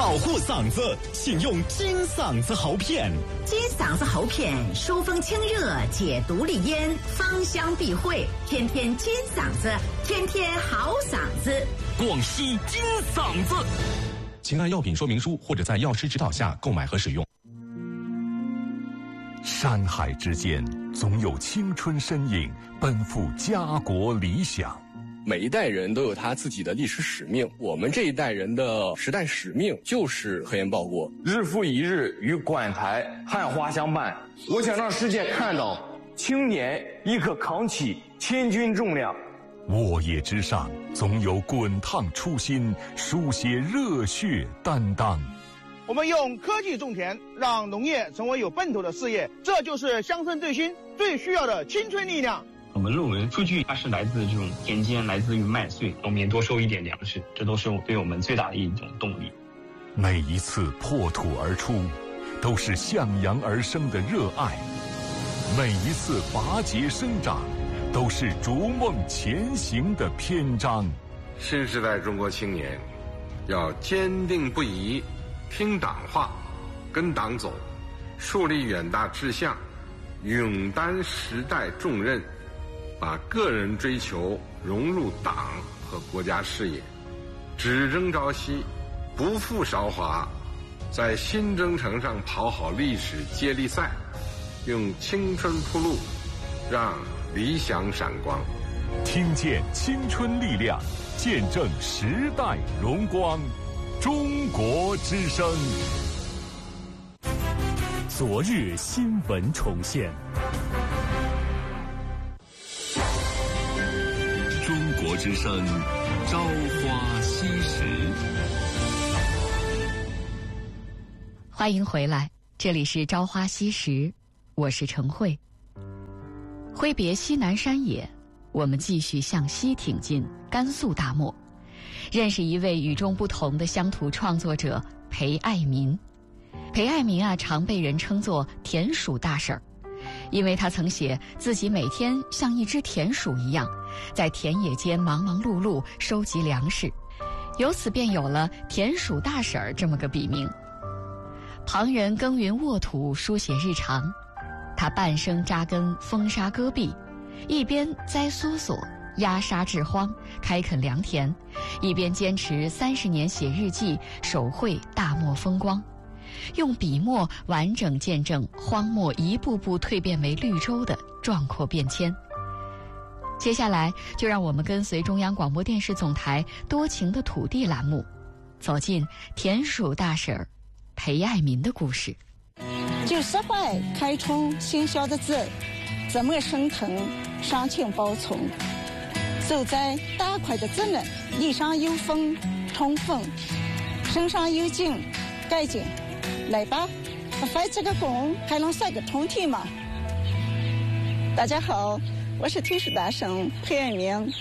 保护嗓子，请用金嗓子喉片。 金嗓子喉片疏风清热，解毒利咽，芳香避秽，天天金嗓子，天天好嗓子。 广西金嗓子。请按药品说明书或者在药师指导下购买和使用。 山海之间，总有青春身影奔赴家国理想。 每一代人都有他自己的历史使命，我们这一代人的时代使命就是科研报国。 日复一日与馆台汉花相伴，我想让世界看到青年亦可扛起千钧重量。 沃野之上，总有滚烫初心，书写热血担当。 我们用科技种田，让农业成为有奔头的事业，这就是乡村振兴最需要的青春力量。 我们论文数据它是来自这种田间，来自于麦穗，农民多收一点粮食，这都是对我们最大的一种动力。 每一次破土而出，都是向阳而生的热爱；每一次拔节生长，都是逐梦前行的篇章。 新时代中国青年要坚定不移听党话，跟党走，树立远大志向，勇担时代重任，把个人追求融入党和国家事业，只争朝夕，不负韶华，在新征程上跑好历史接力赛，用青春铺路，让理想闪光。 听见青春力量，见证时代荣光。中国之声。 昨日新闻重现。 中国之声，朝花夕拾。 欢迎回来，这里是朝花夕拾，我是程慧。挥别西南山野，我们继续向西挺进甘肃大漠，认识一位与众不同的乡土创作者裴爱民。裴爱民常被人称作田鼠大婶儿，因为他曾写自己每天像一只田鼠一样，在田野间忙忙碌碌收集粮食，由此便有了田鼠大婶儿这么个笔名。旁人耕耘沃土，书写日常，他半生扎根风沙戈壁，一边栽梭梭压沙治荒，开垦良田，一边坚持30年写日记，手绘大漠风光，用笔墨完整见证荒漠一步步蜕变为绿洲的壮阔变迁。接下来就让我们跟随中央广播电视总台多情的土地栏目，走进田鼠大婶儿裴爱民的故事。 90怀开春新晓的子，怎么生疼伤情报从。走在大块的子们，地上有风冲锋，身上有劲盖劲。来吧，翻这个工还能算个充体吗？大家好，我是田鼠大婶裴爱民。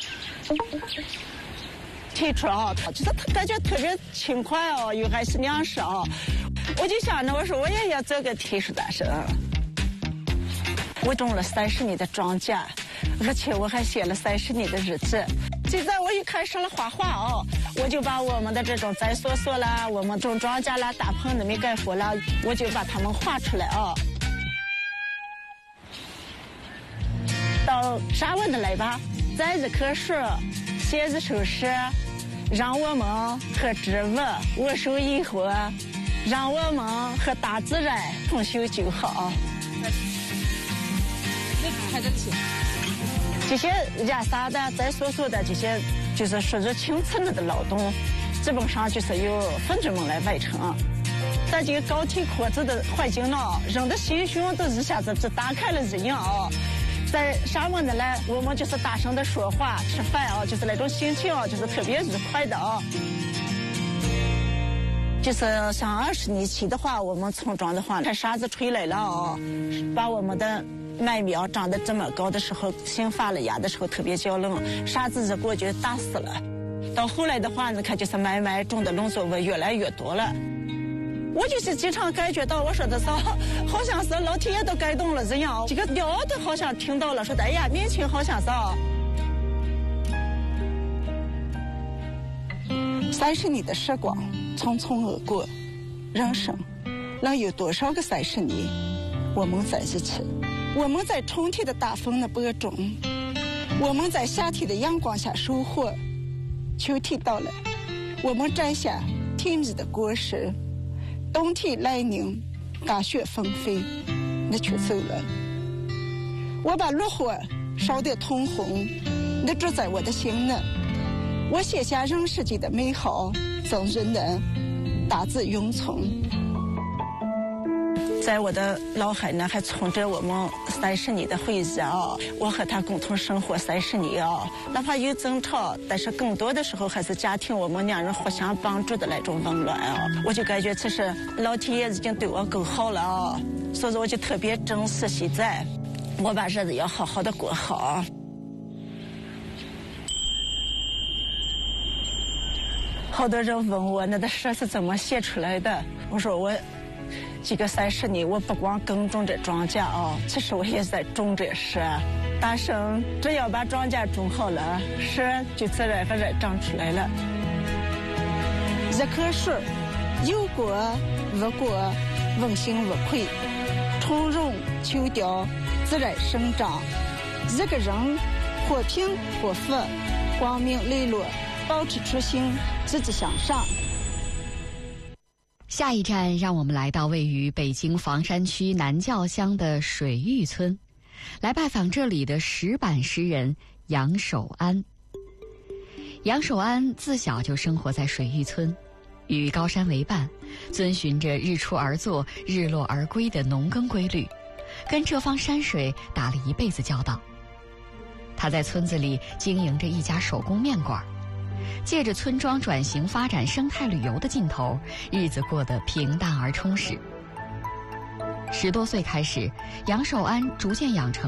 提出就是感觉特别轻快又还是粮食我就想着我说我也要做个田鼠大婶。我种了30年的庄稼，而且我还写了30年的日子。现在我又开始了画画我就把我们的这种栽梭梭啦，我们种庄稼啦，大棚子没盖活啦，我就把它们画出来到沙文的来吧，栽着棵树，写着首诗，让我们和植物握手以后，让我们和大自然同修就好。开得起。这些压沙的、栽梭梭的这些，就是属于青次的劳动，基本上就是由分子们来完成。在这个高体阔子的环境呢，人的心胸都一下子就打开了一样在沙漠的来，我们就是大声的说话、吃饭就是那种心情就是特别愉快的就是像20年前的话，我们村庄的话，看沙子吹来了把我们的麦苗长得这么高的时候，新发了芽的时候特别娇冷，沙子一过就打死了。到后来的话，你看就是慢慢种的农作物越来越多了。我就是经常感觉到，我说的是，好像是老天爷都感动了一样。这个鸟都好像听到了，说的哎呀，年轻好像是 30年的时光匆匆而过，人生能有多少个30年？我们在一起，我们在春天的大风的播种，我们在夏天的阳光下收获，秋天到了，我们摘下甜蜜的果实，冬天来临，大雪纷飞，你却走了。我把炉火烧得通红，你住在我的心里。我写下人世间的美好，终日呢，大自永存。在我的脑海呢，还存着我们30年的回忆啊！我和他共同生活30年啊，哪怕有争吵，但是更多的时候还是家庭我们两人互相帮助的那种温暖啊！我就感觉其实老天爷已经对我够好了啊，所以我就特别珍惜现在，我把日子要好好的过好。好多人问我那的诗是怎么写出来的，我说我这个30年，我不光耕种这庄稼啊，其实我也在种这诗。大圣只要把庄稼种好了，诗就自然而然长出来了。一棵树有果无果，问心无愧，春荣秋凋，自然生长。一个人或贫或富，光明磊落，保持初心，积极向上。 下一站，让我们来到位于北京房山区南教乡的水峪村，来拜访这里的石板诗人杨守安。杨守安自小就生活在水峪村，与高山为伴，遵循着日出而作、日落而归的农耕规律，跟这方山水打了一辈子交道。他在村子里经营着一家手工面馆，借着村庄转型发展生态旅游的劲头，日子过得平淡而充实。10多岁开始，杨守安逐渐养成